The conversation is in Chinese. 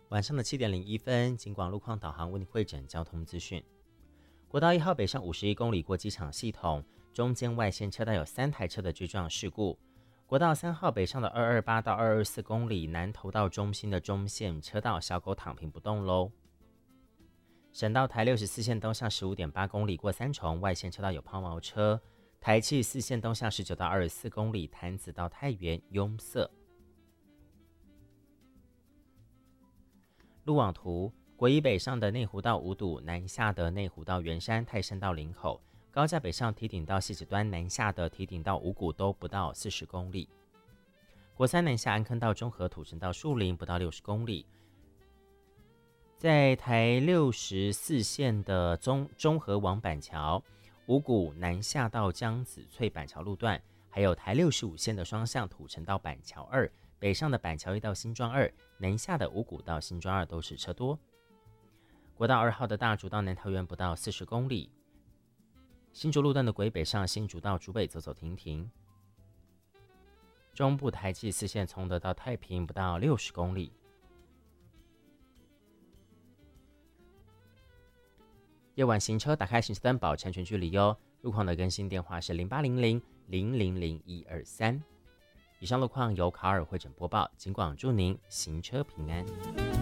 晚上的7:01，警广路况导航为你汇整交通资讯。国道1号北上51公里过机场系统，中间外线车道有3台车的追撞事故。国道3号北上的228到224公里南投到中心的中线车道，小狗躺平不动喽。省道台64线东向15.8公里过三重，外线车道有抛锚车。台74线东向19到24公里，潭子到太原拥塞。路网图：国一北上的内湖到五堵，南下的内湖到圆山、泰山到林口；高架北上堤顶到汐止端，南下的堤顶到五股都不到40公里。国三南下安坑到中和、土城到树林不到60公里。在台64线的中和往板桥、五股南下到江子翠板桥路段，还有台65线的双向土城到板桥2，北上的板桥1到新庄2，南下的五股到新庄2都是车多。国道2号的大竹到南桃园不到40公里。新竹路段的轨北上新竹到竹北走走停停。中部台74线从德到太平不到60公里。夜晚行车打开行车灯保持安全距离哦。路况的更新电话是0800000123。以上路况由卡尔汇整播报，警广祝您行车平安。